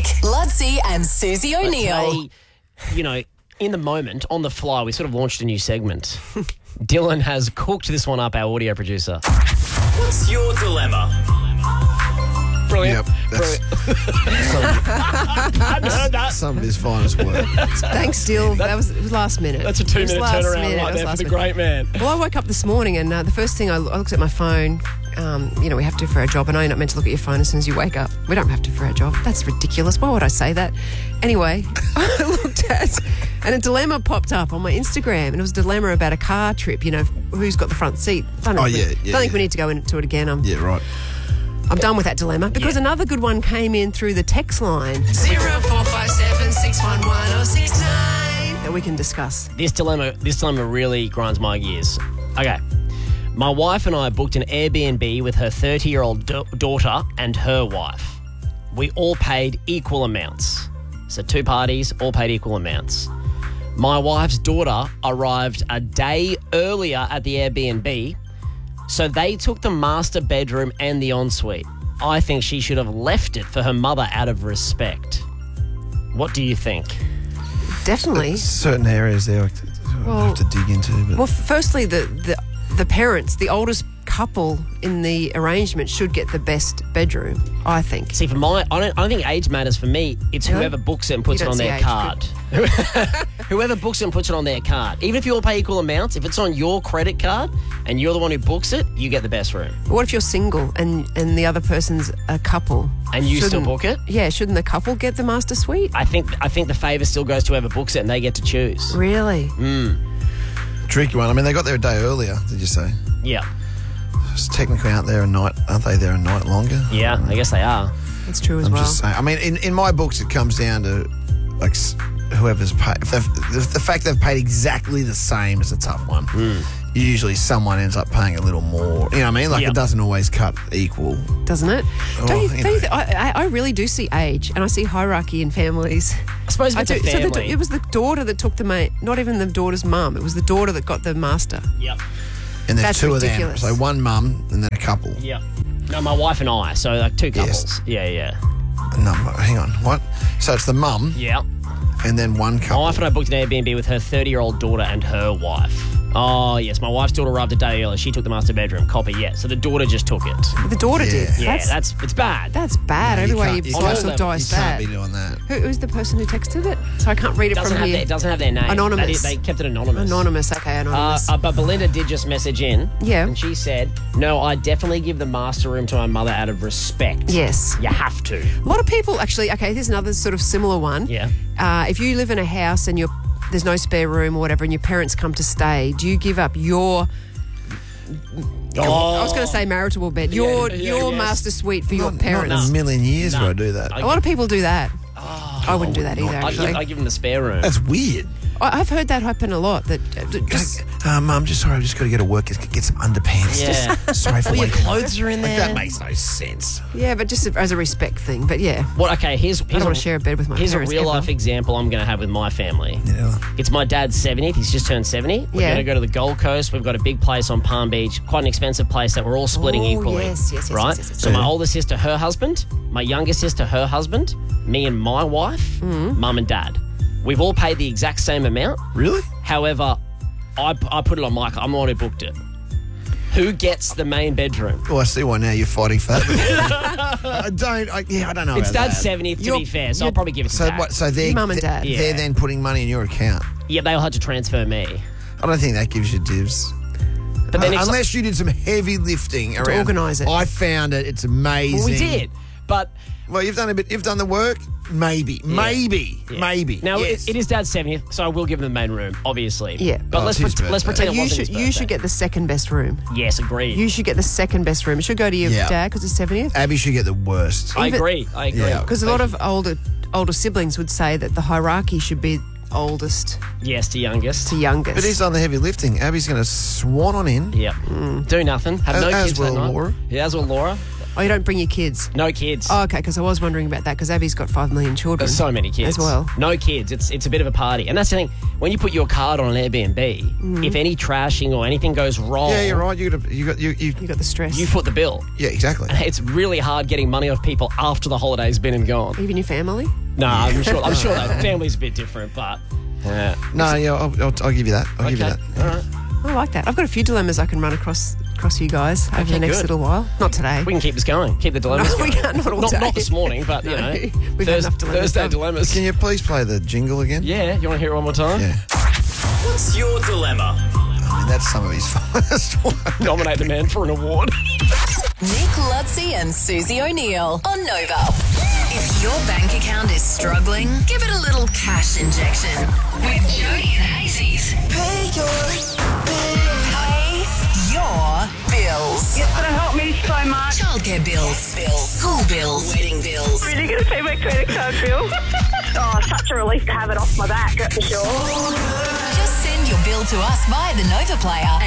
Nick, Ludsey and Susie But O'Neill. today, in the moment, on the fly, we sort of launched a new segment. Dylan has cooked this one up, our audio producer. What's your dilemma? Brilliant. Yep, that's I hadn't heard that. some of his finest work. Thanks, Dill. It was last minute. That's a It was 2-minute last turnaround minute. right It was there for last the minute. great man. Well, I woke up this morning and the first thing I looked at my phone. We have to for our job. I know you're not meant to look at your phone as soon as you wake up. We don't have to for our job. That's ridiculous. Why would I say that? Anyway, I looked at, and a dilemma popped up on my Instagram, and it was a dilemma about a car trip. Who's got the front seat? Don't think we need to go into it again. Yeah, right. I'm done with that dilemma because another good one came in through the text line 0457 611 069 that we can discuss. This dilemma really grinds my gears. Okay. My wife and I booked an Airbnb with her 30-year-old daughter and her wife. We all paid equal amounts. So 2 parties, all paid equal amounts. My wife's daughter arrived a day earlier at the Airbnb, so they took the master bedroom and the ensuite. I think she should have left it for her mother out of respect. What do you think? Definitely. Certain areas there I have to dig into. But Well, firstly, the parents, the oldest couple in the arrangement should get the best bedroom, I think. See, I don't think age matters for me. It's whoever books it and puts You it on don't their see age, card. Whoever books it and puts it on their card. Even if you all pay equal amounts, if it's on your credit card and you're the one who books it, you get the best room. What if you're single and the other person's a couple? And you still Shouldn't- book it? Yeah, shouldn't the couple get the master suite? I think the favour still goes to whoever books it and they get to choose. Really? tricky one. I mean, they got there a day earlier, did you say? Yeah. It's technically aren't they there a night longer? Yeah, I guess they are. That's true as I'm well. just saying. I mean, in my books, it comes down to like whoever's paid. The fact they've paid exactly the same is a tough one. Usually, someone ends up paying a little more. You know what I mean? Like it doesn't always cut equal, doesn't it? Oh, Don't you you know. think? I really do see age, and I see hierarchy in families. I suppose if it's a So family. it was the daughter that took the mate, not even the daughter's mum. It was the daughter that got the master. Yep. and there's That's two ridiculous. of them. So one mum and then a couple. Yep. No, my wife and I, so like two couples. Yes. Yeah. No, hang on. What? So it's the mum Yeah. and then one My couple. wife and I booked an Airbnb with her 30-year-old daughter and her wife. Oh, yes. My wife's daughter arrived a day earlier. She took the master bedroom. Copy, yeah. So the daughter just took it. The daughter did. Yeah, That's it's bad. bad. Every way you can't- slice or can't- dice You can't that. be doing that. Who's the person who texted it? So I can't read it from here. It doesn't have their name. Anonymous. They kept it anonymous. Anonymous. Okay, anonymous. But Belinda did just message in. Yeah. And she said, no, I definitely give the master room to my mother out of respect. Yes. You have to. A lot of people actually. Okay, here's another sort of similar one. Yeah. If you live in a house and there's no spare room or whatever, and your parents come to stay, do you give up your? I was going to say marital bed. Your yes. master suite for your Not parents. in a million years would I do that. A lot of people do that. I wouldn't do that either. Actually, I give them the spare room. That's weird. I've heard that happen a lot. That just Mum, just sorry, I've just got to go to work. Get some underpants. Yeah. Just sorry for All your waking up. clothes are in Like, there. that makes no sense. yeah, but just as a respect thing. But yeah, What? Okay, here's I don't want to share a bed with my Here's a parents. real life ever. example I'm going to have with my family. Yeah. It's my dad's 70th. He's just turned 70. We're Yeah. going to go to the Gold Coast. We've got a big place on Palm Beach, quite an expensive place that we're all splitting Oh, equally. yes, right? yes. So my older sister, her husband, my younger sister, her husband, me and my wife, mum and dad. We've all paid the exact same amount. Really? However, I put it on my card. I'm the one who booked it. Who gets the main bedroom? Well, I see why now you're fighting for that. I don't know. It's about dad's that. 70th, to be fair, so I'll probably give it to So dad. what? So they're Your mum and dad. Yeah. They're then putting money in your account. Yeah, they'll have to transfer me. I don't think that gives you dibs. But then if Unless you did some heavy lifting around. organise it. I found it. It's amazing. well, we did, but Well, you've done a bit. You've done the work. Maybe. Yeah. Maybe. Now yes. it is dad's 70th, so I will give him the main room, obviously. Yeah. But Oh, let's it's his let's birthday. pretend it wasn't his You should birthday. get the second best room. Yes, agreed. You should get the second best room. It should go to your Yeah. dad because it's 70th. Abby should get the worst. I even- agree. Yeah. Because a lot of older siblings would say that the hierarchy should be oldest Yes, to youngest. to youngest. But he's done the heavy lifting. Abby's going to swan on in. Yep. Do nothing. Have no As kids will that night. Laura. Yeah, as well Laura. Oh, you don't bring your kids? No kids. Oh, okay, because I was wondering about that because Abby's got 5 million children. There's so many kids as well. No kids. It's a bit of a party, and that's the thing. When you put your card on an Airbnb, if any trashing or anything goes wrong, Yeah, you're right. You got the stress. you foot the bill. Yeah, exactly. It's really hard getting money off people after the holiday's been and gone. Even your family? No, I'm sure that family's a bit different, but No, yeah, I'll give you that. I'll give you that. All right. I like that. I've got a few dilemmas I can run across you guys over the next good. little while. Not today. We can keep this going. Keep the dilemmas No, going. we can't, not all day. Not this morning, but, No, you know, we've had enough dilemmas Thursday done. dilemmas. Can you please play the jingle again? Yeah, you want to hear it one more time? Yeah. What's your dilemma? I mean, that's some of his finest work. Nominate the man for an award. Nick Lutzi and Susie O'Neill on Nova. If your bank account is struggling, give it a little cash injection with Jody and Hazy's. Pay your bills. It's going to help me so much. Childcare bills, school bills, wedding bills. Really going to pay my credit card bill. Oh, such a relief to have it off my back, that's for sure. Just send your bill to us via the Nova Player